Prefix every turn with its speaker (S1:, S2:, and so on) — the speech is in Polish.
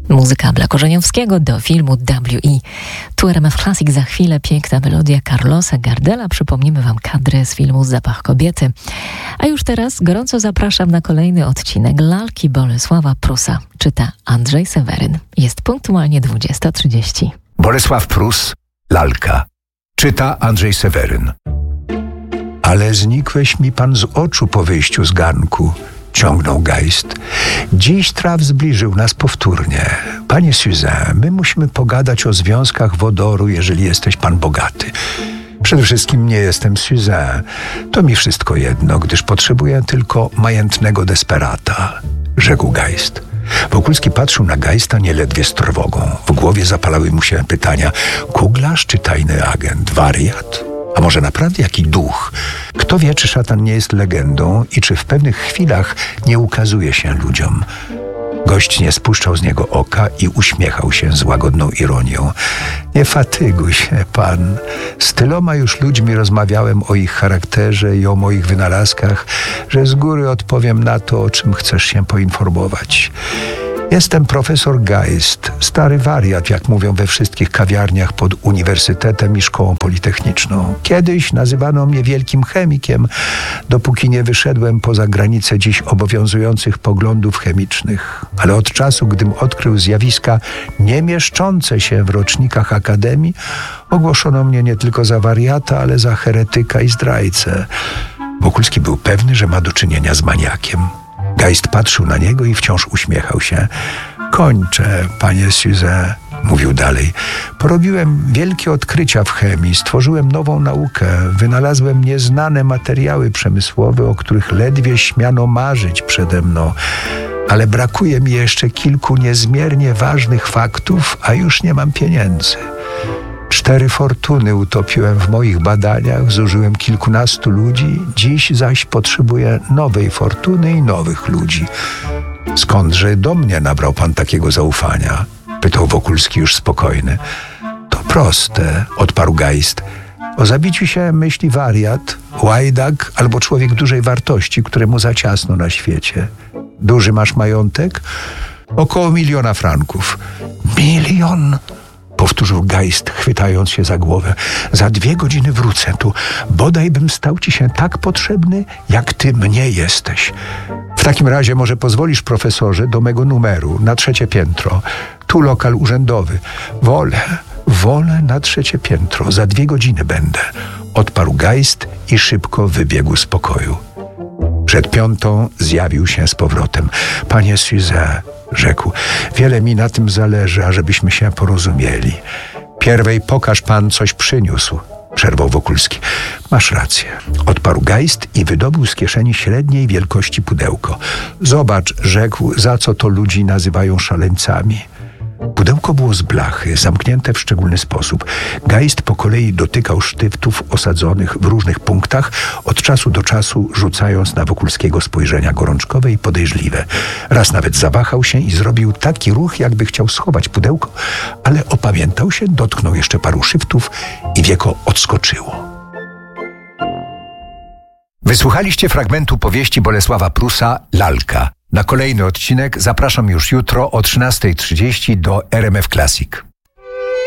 S1: Muzyka Abla Korzeniowskiego do filmu W.E. Tu RMF Classic, za chwilę piękna melodia Carlosa Gardela. Przypomnimy Wam kadry z filmu Zapach kobiety. A już teraz gorąco zapraszam na kolejny odcinek Lalki Bolesława Prusa. Czyta Andrzej Seweryn. Jest punktualnie 20:30.
S2: Bolesław Prus, Lalka. Czyta Andrzej Seweryn. Ale znikłeś mi pan z oczu po wyjściu z garnku, ciągnął Geist. Dziś traf zbliżył nas powtórnie. Panie Suzin, my musimy pogadać o związkach wodoru, jeżeli jesteś pan bogaty. Przede wszystkim nie jestem Suzin. To mi wszystko jedno, gdyż potrzebuję tylko majętnego desperata, rzekł Geist. Wokulski patrzył na Geista nieledwie z trwogą. W głowie zapalały mu się pytania: kuglarz czy tajny agent? Wariat? A może naprawdę jaki duch? Kto wie, czy szatan nie jest legendą i czy w pewnych chwilach nie ukazuje się ludziom. Gość nie spuszczał z niego oka i uśmiechał się z łagodną ironią. Nie fatyguj się, pan. Z tyloma już ludźmi rozmawiałem o ich charakterze i o moich wynalazkach, że z góry odpowiem na to, o czym chcesz się poinformować. Jestem profesor Geist, stary wariat, jak mówią we wszystkich kawiarniach pod uniwersytetem i szkołą politechniczną. Kiedyś nazywano mnie wielkim chemikiem, dopóki nie wyszedłem poza granice dziś obowiązujących poglądów chemicznych. Ale od czasu, gdym odkrył zjawiska nie mieszczące się w rocznikach akademii, ogłoszono mnie nie tylko za wariata, ale za heretyka i zdrajcę. Wokulski był pewny, że ma do czynienia z maniakiem. Geist patrzył na niego i wciąż uśmiechał się. Kończę, panie Suzin, mówił dalej. Porobiłem wielkie odkrycia w chemii, stworzyłem nową naukę, wynalazłem nieznane materiały przemysłowe, o których ledwie śmiano marzyć przede mną. Ale brakuje mi jeszcze kilku niezmiernie ważnych faktów, a już nie mam pieniędzy. 4 fortuny utopiłem w moich badaniach, zużyłem kilkunastu ludzi, dziś zaś potrzebuję nowej fortuny i nowych ludzi. Skądże do mnie nabrał pan takiego zaufania? Pytał Wokulski już spokojny. To proste, odparł Geist. O zabiciu się myśli wariat, łajdak albo człowiek dużej wartości, któremu za ciasno na świecie. Duży masz majątek? Około 1 000 000 franków. 1 000 000? Powtórzył Geist, chwytając się za głowę. Za 2 godziny wrócę tu. Bodaj bym stał ci się tak potrzebny, jak ty mnie jesteś. W takim razie może pozwolisz, profesorze, do mego numeru na 3. piętro. Tu lokal urzędowy. Wolę na 3. piętro. Za 2 godziny będę. Odparł Geist i szybko wybiegł z pokoju. Przed 5 zjawił się z powrotem. Panie Suzin, rzekł, wiele mi na tym zależy, ażebyśmy się porozumieli. Pierwej pokaż pan, coś przyniósł, przerwał Wokulski. Masz rację, odparł Geist i wydobył z kieszeni średniej wielkości pudełko. Zobacz, rzekł, za co to ludzi nazywają szaleńcami. Pudełko było z blachy, zamknięte w szczególny sposób. Geist po kolei dotykał sztyftów osadzonych w różnych punktach, od czasu do czasu rzucając na Wokulskiego spojrzenia gorączkowe i podejrzliwe. Raz nawet zawahał się i zrobił taki ruch, jakby chciał schować pudełko, ale opamiętał się, dotknął jeszcze paru szyftów i wieko odskoczyło.
S3: Wysłuchaliście fragmentu powieści Bolesława Prusa Lalka. Na kolejny odcinek zapraszam już jutro o 13:30 do RMF Classic.